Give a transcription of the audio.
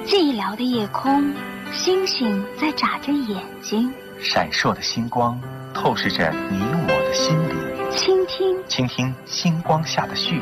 寂寥的夜空，星星在眨着眼睛， 闪烁的星光透视着你我的心灵。 倾听倾听星光下的序